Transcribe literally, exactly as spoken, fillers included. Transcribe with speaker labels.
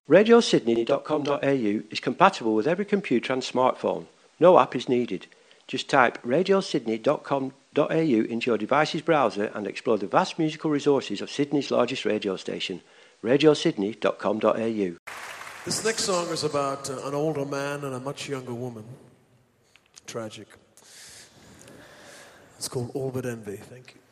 Speaker 1: radio sydney dot com dot a u is compatible with every computer and smartphone. No app is needed. Just type radio sydney dot com dot a u into your device's browser and explore the vast musical resources of Sydney's largest radio station, radio sydney dot com dot a u.
Speaker 2: This next song is about uh, an older man and a much younger woman. Tragic. It's called All But Envy. Thank you.